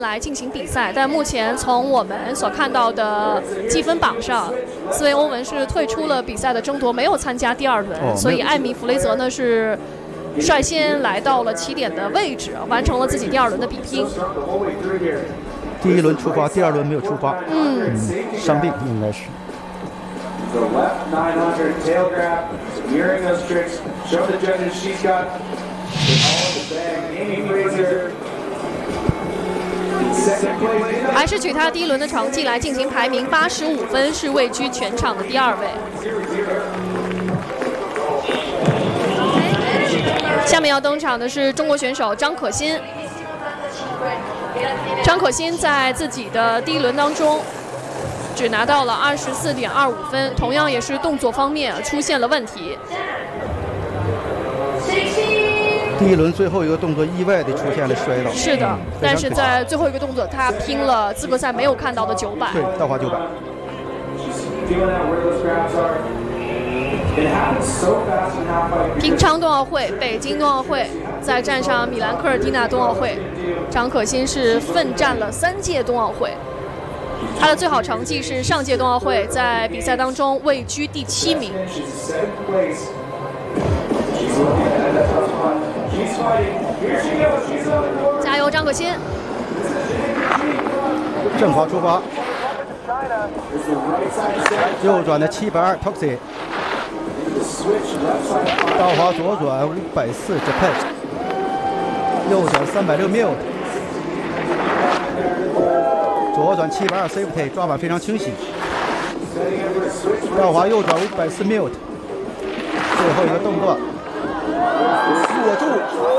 来进行比赛，但目前从我们所看到的积分榜上，斯维欧文是退出了比赛的争夺，没有参加第二轮，所以艾米弗雷泽呢是率先来到了起点的位置，完成了自己第二轮的比拼。 第一轮出发，第二轮没有出发，伤病应该是。 The left 900 tail grab, mirroring those tricks. Show the judges she's got all of the bag. Amy Fraser. 还是取他第一轮的成绩来进行排名，85分是位居全场的第二位。下面要登场的是中国选手张可欣。张可欣在自己的第一轮当中只拿到了24.25分，同样也是动作方面出现了问题。 第一轮最后一个动作意外的出现了摔倒， 是的，但是在最后一个动作，他拼了资格赛没有看到的900， 对，倒滑900。 平昌冬奥会、北京冬奥会，再站上米兰科尔蒂纳冬奥会，张可欣是奋战了3届冬奥会。他的最好成绩是上届冬奥会在比赛当中位居第7名。加油，张可欣！ 正滑出发，右转的720 Toxi， 倒滑左转540 Japan， 右转360 Mute， 左转720 Safety， 抓板非常清晰，倒滑右转540 Mute， 最后一个动作。锁住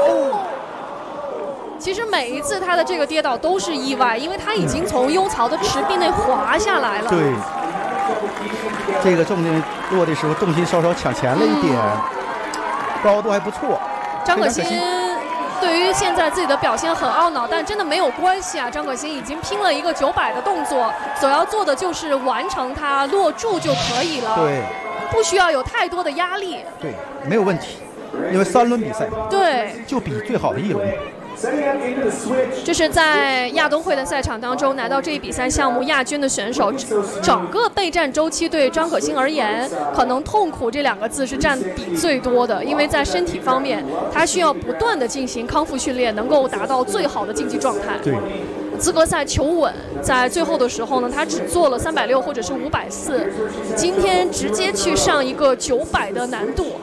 其实每一次他的这个跌倒都是意外，因为他已经从优槽的池壁内滑下来了。 对，这个重心落的时候重心稍稍抢前了一点，高度还不错。 张可欣对于现在自己的表现很懊恼，但真的没有关系啊！张可欣已经拼了一个900的动作，所要做的就是完成它落柱就可以了。 对， 不需要有太多的压力。 对，没有问题。因为3轮比赛， 对， 就比最好的1轮。 这是在亚冬会的赛场当中拿到这一比赛项目亚军的选手，整个备战周期对张可欣而言，可能痛苦这2个字是占比最多的，因为在身体方面，他需要不断的进行康复训练，能够达到最好的竞技状态。 对。 资格赛求稳，在最后的时候呢，他只做了360或者是540，今天直接去上一个900的难度。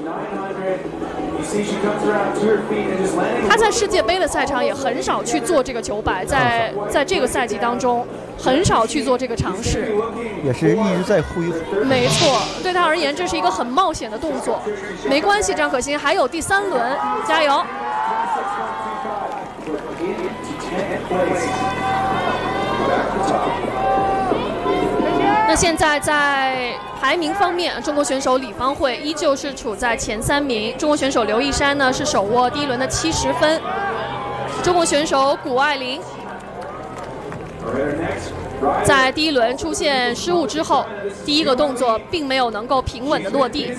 他在世界杯的赛场也很少去做这个900，在这个赛季当中很少去做这个尝试， 也是一直在恢复。 没错，对他而言这是一个很冒险的动作。没关系，张可欣还有第3轮，加油！那现在在排名方面，中国选手李方慧依旧是处在前3名。中国选手刘一山呢是手握第一轮的70分。中国选手谷爱凌在第一轮出现失误之后，第一个动作并没有能够平稳的落地。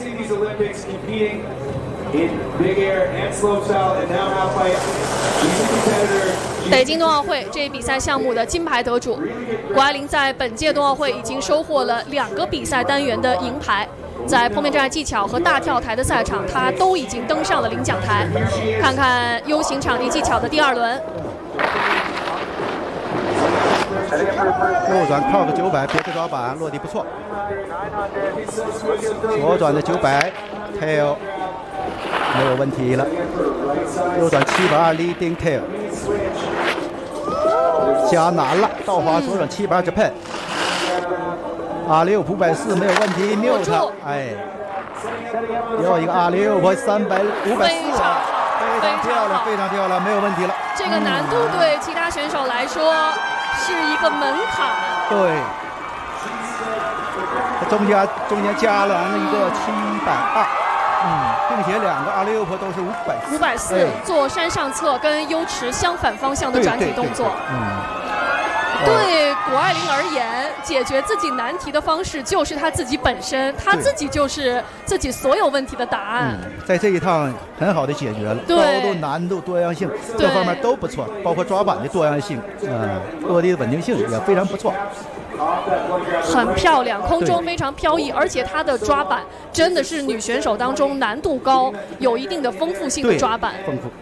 北京冬奥会这一比赛项目的金牌得主谷爱凌在本届冬奥会已经收获了2个比赛单元的银牌，在坡面站技巧和大跳台的赛场，她都已经登上了领奖台。看看 U 型场地技巧的第2轮， 右转靠个900，别克抓板落地不错。左转的900 tail 没有问题了。右转720 leading tail 加难了，倒滑左转720 Japan， R6 540没有问题 ，Mute， 哎，又一个 R6 和300 540，非常漂亮，非常漂亮，没有问题了。 这个难度对其他选手来说是一个门槛。 对，中间加了一个720。并且2个R6都是540， 做山上侧跟优池相反方向的转体动作。对谷爱凌而言，解决自己难题的方式就是她自己本身，她自己就是自己所有问题的答案。 在这一趟很好的解决了，高度、难度、多样性各方面都不错，包括抓板的多样性，落地的稳定性也非常不错。 很漂亮，空中非常飘逸，而且她的抓板真的是女选手当中难度高、有一定的丰富性的抓板。 丰富。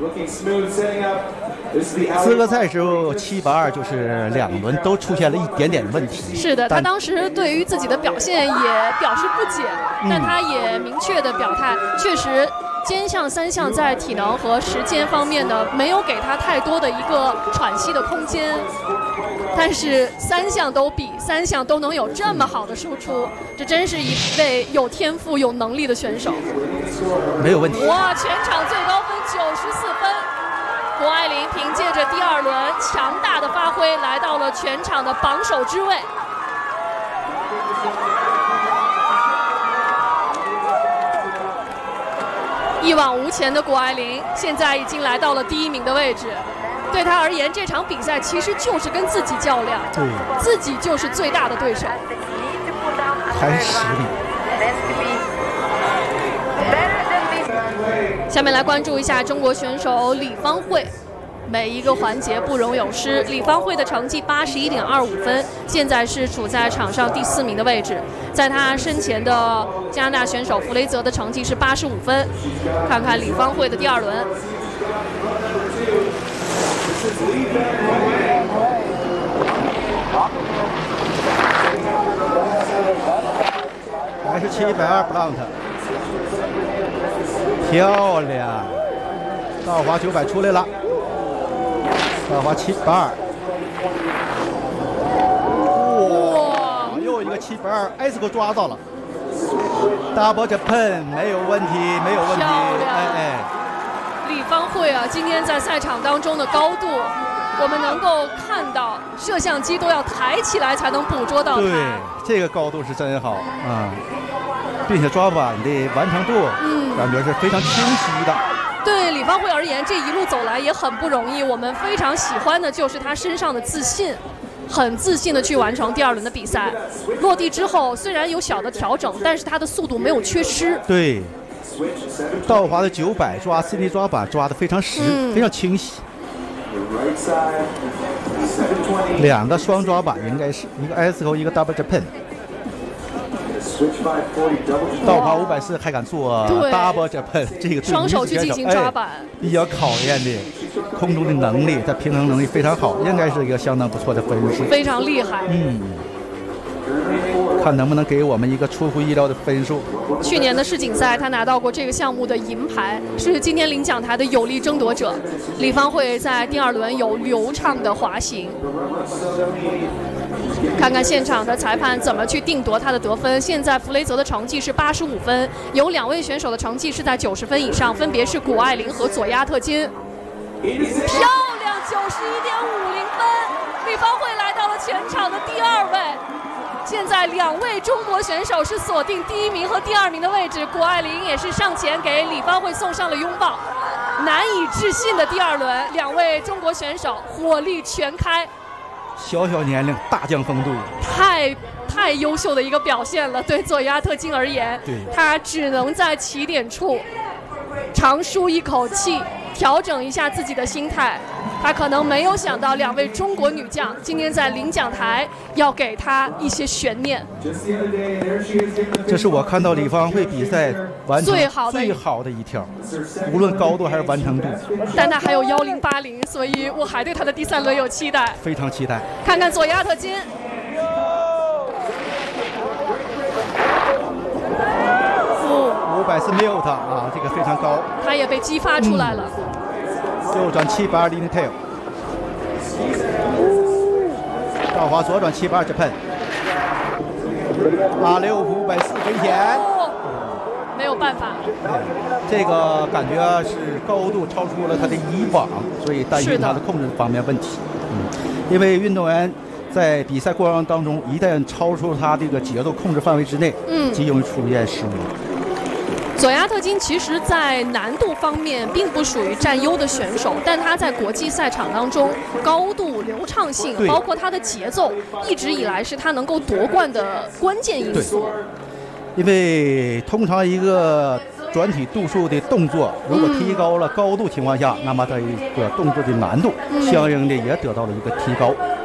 资格赛时候700-2就是2轮都出现了一点点问题。 是的，他当时对于自己的表现也表示不解，但他也明确的表态，确实肩项、三项在体能和时间方面的没有给他太多的一个喘息的空间。但是3项都比，3项都能有这么好的输出，这真是一位有天赋、有能力的选手。 没有问题。 哇，全场最高分94分。谷爱凌凭借着第2轮强大的发挥，来到了全场的榜首之位。一往无前的谷爱凌，现在已经来到了第1名的位置。对他而言，这场比赛其实就是跟自己较量，自己就是最大的对手， 还是实力。 下面来关注一下中国选手李芳慧，每一个环节不容有失。李芳慧的成绩81.25分，现在是处在场上第4名的位置。在她身前的加拿大选手弗雷泽的成绩是85分。看看李芳慧的第2轮。 还是720 blunt， 漂亮！道华900出来了，道华720，哇！又一个720，艾斯科抓到了 ，double Japan 没有问题，没有问题，哎。 李芳慧啊，今天在赛场当中的高度，我们能够看到摄像机都要抬起来才能捕捉到它。 对，这个高度是真好啊，并且抓板的完成度，感觉是非常清晰的。 对李芳慧而言，这一路走来也很不容易。我们非常喜欢的就是她身上的自信，很自信的去完成第2轮的比赛。落地之后虽然有小的调整，但是她的速度没有缺失。 对。道华的900抓 CT 抓板抓得非常实，非常清晰。2个双抓板应该是一个 ISCO 一个 double Japan。道华540还敢做 double Japan， 这个双手去进行抓板， 比较考验的空中的能力，在平衡能力非常好，应该是一个相当不错的分数， 非常厉害。 看能不能给我们一个出乎意料的分数。 去年的世锦赛，他拿到过这个项目的银牌，是今天领奖台的有力争夺者。李芳慧在第2轮有流畅的滑行。看看现场的裁判怎么去定夺他的得分。现在弗雷泽的成绩是85分，有2位选手的成绩是在90分以上，分别是谷爱凌和佐亚特金。漂亮，91.50分，李芳慧来到了全场的第2位。现在2位中国选手是锁定第1名和第2名的位置，谷爱凌也是上前给李芳慧送上了拥抱。难以置信的第2轮，2位中国选手火力全开， 小年龄大将风度， 太优秀的一个表现了。对佐亚特金而言，他只能在起点处长舒一口气，调整一下自己的心态。他可能没有想到2位中国女将今天在领奖台要给他一些悬念。 这是我看到李芳慧比赛完成最好的一条，无论高度还是完成度。 但他还有1080，所以我还对他的第3轮有期待， 非常期待。 看看佐亚特金。 540 mute 啊，这个非常高， 他也被激发出来了。 右转720 lean tail， 道华左转720 Japan， 865 540跟前， 没有办法。 这个感觉是高度超出了他的以往，所以担心他的控制方面问题。因为运动员在比赛过程当中，一旦超出他这个节奏控制范围之内，极容易出现失误。 佐亚特金其实在难度方面并不属于占优的选手，但他在国际赛场当中高度、 流畅性，包括它的节奏，一直以来是它能够夺冠的关键因素。 因为通常一个转体度数的动作，如果提高了高度情况下，那么它一个动作的难度相应的也得到了一个提高。